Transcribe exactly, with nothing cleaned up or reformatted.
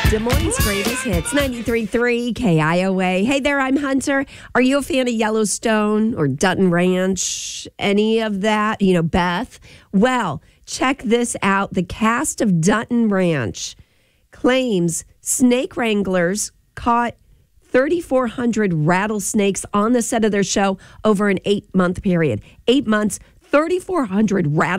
Des Moines' greatest hits, ninety-three point three K I O A. Hey there, I'm Hunter. Are you a fan of Yellowstone or Dutton Ranch? Any of that? You know, Beth? Well, check this out. The cast of Dutton Ranch claims snake wranglers caught thirty-four hundred rattlesnakes on the set of their show over an eight-month period. Eight months, thirty-four hundred rattlesnakes.